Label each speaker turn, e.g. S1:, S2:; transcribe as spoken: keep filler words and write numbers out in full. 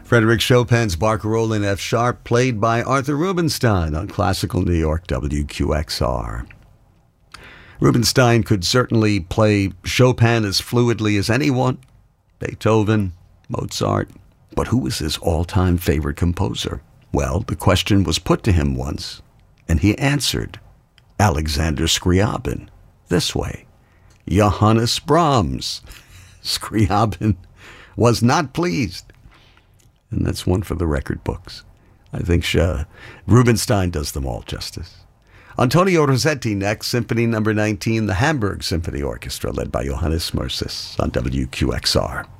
S1: Frédéric Chopin's Barcarolle in F sharp, played by Arthur Rubinstein on Classical New York W Q X R. Rubinstein could certainly play Chopin as fluidly as anyone, Beethoven, Mozart, but who was his all-time favorite composer? Well, the question was put to him once, and he answered, Alexander Scriabin, this way, Johannes Brahms. Scriabin was not pleased. And that's one for the record books. I think uh, Rubinstein does them all justice. Antonio Rossetti next, Symphony Number nineteen, the Hamburg Symphony Orchestra, led by Johannes Mercis on W Q X R.